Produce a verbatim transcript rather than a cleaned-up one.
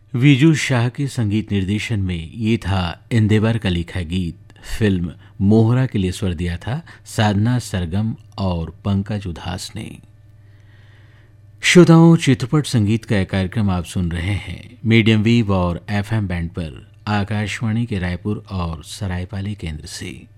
विजू शाह के संगीत निर्देशन में ये था इंदिवर का लिखा गीत। फिल्म मोहरा के लिए स्वर दिया था साधना सरगम और पंकज उधास ने। श्रोताओं, चित्रपट संगीत का एक कार्यक्रम आप सुन रहे हैं मीडियम वेव और एफएम बैंड पर आकाशवाणी के रायपुर और सरायपाली केंद्र से।